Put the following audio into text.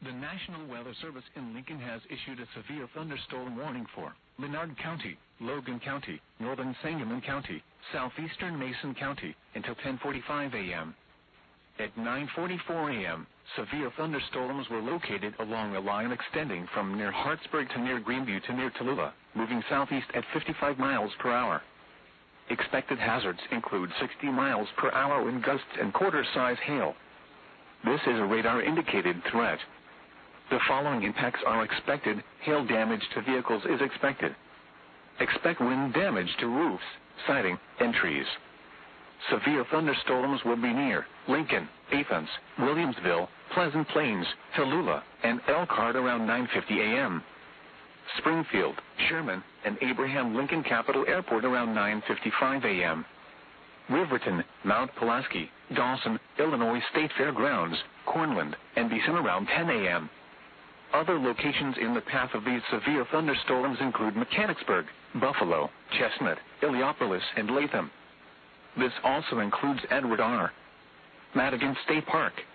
The National Weather Service in Lincoln has issued a severe thunderstorm warning for Menard County, Logan County, Northern Sangamon County, Southeastern Mason County until 10:45 a.m. At 9:44 a.m., severe thunderstorms were located along a line extending from near Hartsburg to near Greenview to near Tallulah, moving southeast at 55 miles per hour. Expected hazards include 60 miles per hour wind gusts and quarter-size hail. This is a radar-indicated threat. The following impacts are expected. Hail damage to vehicles is expected. Expect wind damage to roofs, siding, and trees. Severe thunderstorms will be near Lincoln, Athens, Williamsville, Pleasant Plains, Tallulah, and Elkhart around 9:50 a.m. Springfield, Sherman, and Abraham Lincoln Capital Airport around 9:55 a.m. Riverton, Mount Pulaski, Dawson, Illinois State Fairgrounds, Cornland, and Beeson around 10 a.m. Other locations in the path of these severe thunderstorms include Mechanicsburg, Buffalo, Chestnut, Illiopolis, and Latham. This also includes Edward R. Madigan State Park,